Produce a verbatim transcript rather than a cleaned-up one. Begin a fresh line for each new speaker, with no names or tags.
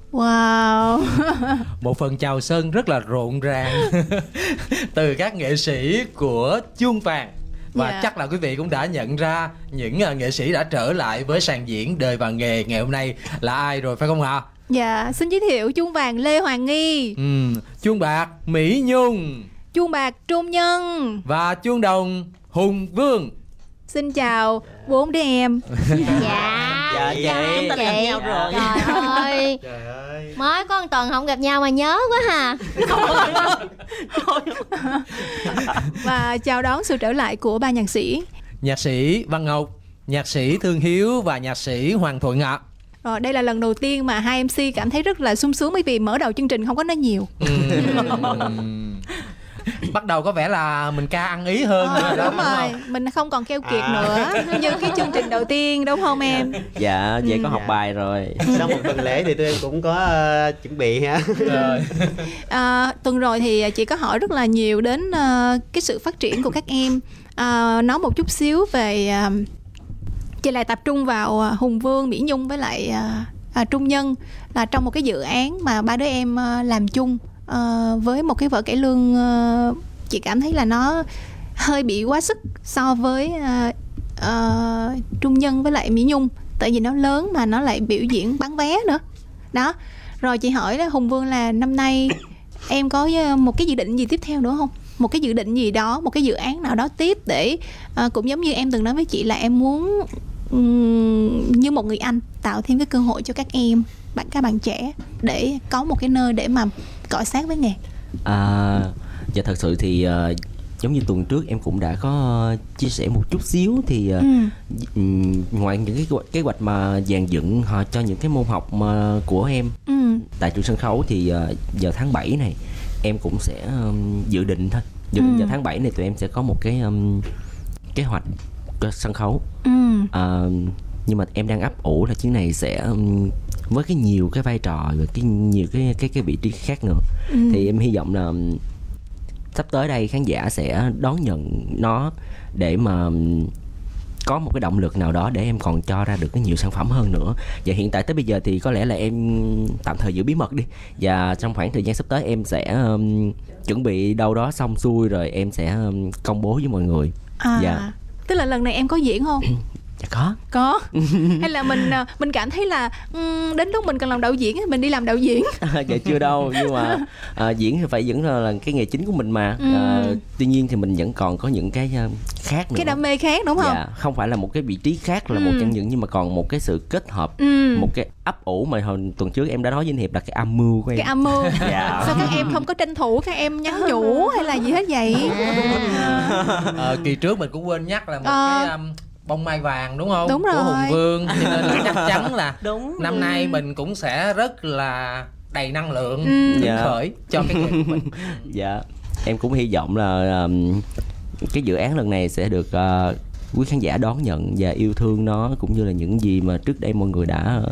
Wow.
Một phần chào sân rất là rộn ràng từ các nghệ sĩ của Chuông Vàng. Và
Dạ.
chắc là quý vị cũng đã nhận ra những uh, nghệ sĩ đã trở lại với sàn diễn Đời và Nghề ngày hôm nay là ai rồi phải không ạ?
Dạ, xin giới thiệu Chuông Vàng Lê Hoàng Nghi,
Ừ, Chuông Bạc Mỹ Nhung
Chuông Bạc Trung Nhân
và Chuông Đồng Hùng Vương.
Xin chào bốn đứa em.
Dạ.
Dạ chị.
Chúng ta đã gặp nhau rồi.
Trời ơi,
Trời ơi.
mới có một tuần không gặp nhau mà nhớ quá ha.
Và chào đón sự trở lại của ba nhạc sĩ.
Nhạc sĩ Văn Ngọc, nhạc sĩ Thương Hiếu và nhạc sĩ Hoàng Thuận ạ.
Rồi, đây là lần đầu tiên mà hai em xê cảm thấy rất là sung sướng bởi vì mở đầu chương trình không có nói nhiều.
Ừm. Bắt đầu có vẻ là mình ca ăn ý hơn
Ờ,
nữa đó,
đúng rồi, mình không còn keo kiệt nữa như cái chương trình đầu tiên, đúng không em?
Dạ, vậy có học
Dạ.
bài rồi.
Sau một tuần lễ thì tụi em cũng có uh, chuẩn bị ha.
Rồi.
À, tuần rồi thì chị có hỏi rất là nhiều đến uh, cái sự phát triển của các em. À, nói một chút xíu về uh, chị lại tập trung vào uh, Hùng Vương, Mỹ Nhung với lại uh, uh, Trung Nhân là trong một cái dự án mà ba đứa em uh, làm chung uh, với một cái vở cải lương. Uh, chị cảm thấy là nó hơi bị quá sức so với uh, uh, Trung Nhân với lại Mỹ Nhung, tại vì nó lớn mà nó lại biểu diễn bán vé nữa đó. Rồi chị hỏi là Hùng Vương là năm nay em có một cái dự định gì tiếp theo nữa không? Một cái dự định gì đó, một cái dự án nào đó tiếp để uh, cũng giống như em từng nói với chị là em muốn um, như một người anh tạo thêm cái cơ hội cho các em, bạn các bạn trẻ để có một cái nơi để mà cọ sát với nghề.
À, dạ thật sự thì uh, giống như tuần trước em cũng đã có uh, chia sẻ một chút xíu thì uh,
Ừ.
ừm, ngoài những cái kế hoạch, kế hoạch mà dàn dựng họ cho những cái môn học mà của em
Ừ.
tại trường sân khấu thì uh, vào tháng bảy này em cũng sẽ um, dự định thôi. Dự định
Ừ.
vào tháng bảy này tụi em sẽ có một cái um, kế hoạch cho sân khấu.
Ừ.
Uh, nhưng mà em đang ấp ủ là chuyến này sẽ um, với cái nhiều cái vai trò và cái nhiều cái cái cái vị trí khác nữa.
Ừ.
Thì em hy vọng là um, sắp tới đây khán giả sẽ đón nhận nó để mà um, có một cái động lực nào đó để em còn cho ra được cái nhiều sản phẩm hơn nữa. Và hiện tại tới bây giờ thì có lẽ là em tạm thời giữ bí mật đi, và trong khoảng thời gian sắp tới em sẽ um, chuẩn bị đâu đó xong xuôi rồi em sẽ um, công bố với mọi người.
À,
Dạ.
tức là lần này em có diễn không?
Dạ có.
Có. Hay là mình à, mình cảm thấy là um, đến lúc mình cần làm đạo diễn thì mình đi làm đạo diễn.
Dạ chưa đâu, nhưng mà à, diễn thì phải vẫn là, là cái nghề chính của mình mà.
Ừ.
À, tuy nhiên thì mình vẫn còn có những cái uh, khác nữa.
Cái đam mê khác đúng không?
Dạ, không phải là một cái vị trí khác là
Ừ.
một trong những, nhưng mà còn một cái sự kết hợp,
Ừ.
một cái ấp ủ mà hồi tuần trước em đã nói với anh Hiệp là cái âm mưu của em.
Cái âm mưu.
Dạ.
Sao các em không có tranh thủ, các em nhắn nhủ hay là gì hết vậy?
Ờ, kỳ trước mình cũng quên nhắc là một
Ờ.
cái um, bông mai vàng đúng không?
Đúng
Của
rồi.
Hùng Vương. Cho nên là chắc chắn là
Đúng.
năm nay mình cũng sẽ rất là đầy năng lượng,
Ừ.
hứng
Dạ.
khởi cho cái nghề của mình.
Dạ, em cũng hy vọng là um, cái dự án lần này sẽ được uh, quý khán giả đón nhận và yêu thương nó, cũng như là những gì mà trước đây mọi người đã